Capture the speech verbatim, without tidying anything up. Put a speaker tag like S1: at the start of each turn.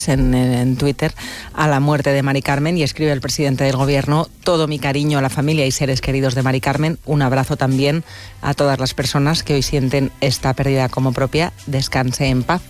S1: En, en Twitter a la muerte de Mari Carmen, y escribe el presidente del gobierno: todo mi cariño a la familia y seres queridos de Mari Carmen, un abrazo también a todas las personas que hoy sienten esta pérdida como propia, descanse en paz.